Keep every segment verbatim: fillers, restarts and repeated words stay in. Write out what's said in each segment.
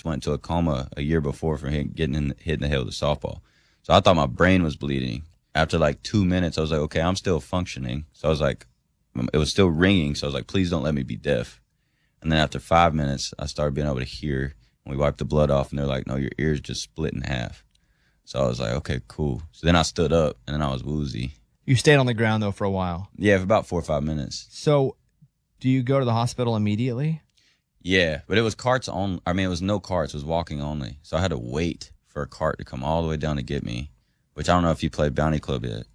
just went into a coma a year before from hit, getting in, hit in the head with a softball. So I thought my brain was bleeding. After like two minutes, I was like, okay, I'm still functioning. So I was like, it was still ringing. So I was like, please don't let me be deaf. And then after five minutes, I started being able to hear. And we wiped the blood off, and they're like, no, your ear's just split in half. So I was like, okay, cool. So then I stood up, and then I was woozy. You stayed on the ground, though, for a while. Yeah, for about four or five minutes. So do you go to the hospital immediately? Yeah, but it was carts on. I mean, it was no carts. It was walking only. So I had to wait for a cart to come all the way down to get me, which I don't know if you played Bounty Club yet.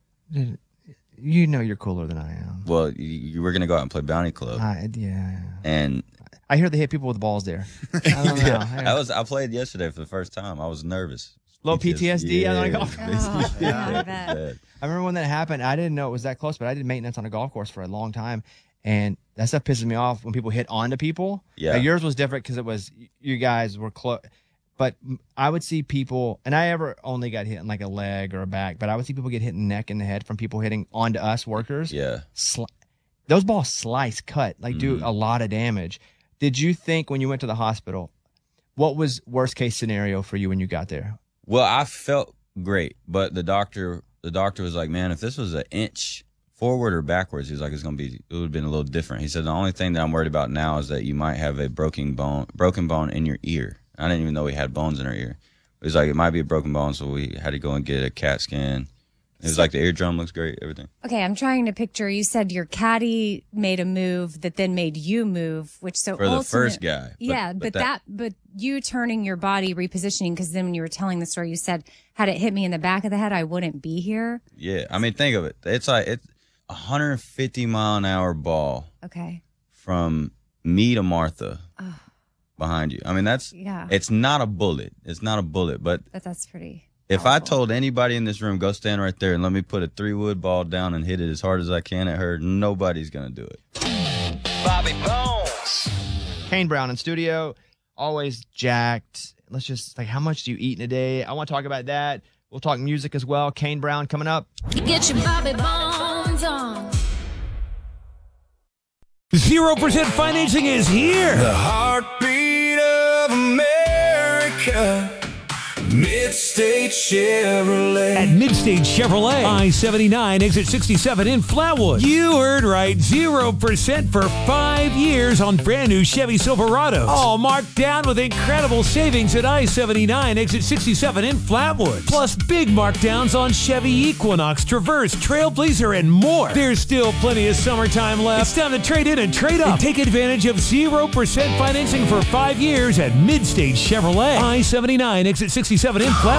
You know you're cooler than I am. Well, you, you were going to go out and play Bounty Club. I, yeah. And I hear they hit people with balls there. I don't know. yeah, I, was, I played yesterday for the first time. I was nervous. Little P T S D yeah, on a golf course. Oh, yeah, I bet. I remember when that happened. I didn't know it was that close, but I did maintenance on a golf course for a long time. And that stuff pisses me off when people hit onto people. Yeah. Now, yours was different because it was, you guys were close. But I would see people, and I ever only got hit in like a leg or a back, but I would see people get hit in the neck and the head from people hitting onto us workers. Yeah. Sli- Those balls slice, cut, like do Mhm. a lot of damage. Did you think when you went to the hospital, what was worst case scenario for you when you got there? Well, I felt great, but the doctor, the doctor was like, man, if this was an inch forward or backwards, he was like, it's going to be, it would have been a little different. He said, the only thing that I'm worried about now is that you might have a broken bone, broken bone in your ear. I didn't even know we had bones in our ear. It was like, it might be a broken bone, so we had to go and get a CAT scan. It was like the eardrum looks great, everything. Okay, I'm trying to picture. You said your caddy made a move that then made you move, which so For the ultimate- first guy. But- yeah, but, but that, that- but you turning your body, repositioning, because then when you were telling the story, you said, had it hit me in the back of the head, I wouldn't be here. Yeah, I mean, think of it. It's like it's a one hundred fifty mile an hour ball Okay. from me to Martha Oh, behind you. I mean, that's, yeah, it's not a bullet. It's not a bullet, but but that's pretty. if I powerful. told anybody in this room, go stand right there and let me put a three wood ball down and hit it as hard as I can at her, nobody's going to do it. Bobby Bones. Kane Brown in studio, always jacked. Let's just, like, how much do you eat in a day? I want to talk about that. We'll talk music as well. Kane Brown coming up. Get your Bobby Bones on. Zero percent financing is here. The heartbeat of America. Midstate Chevrolet. At Midstate Chevrolet, I seventy-nine, exit sixty-seven in Flatwood. You heard right, zero percent for five years on brand new Chevy Silverados. All marked down with incredible savings at I seventy-nine, exit sixty-seven in Flatwood. Plus big markdowns on Chevy Equinox, Traverse, Trailblazer, and more. There's still plenty of summertime left. It's time to trade in and trade up. And take advantage of zero percent financing for five years at Midstate Chevrolet. I seventy-nine, exit sixty-seven in Flatwood.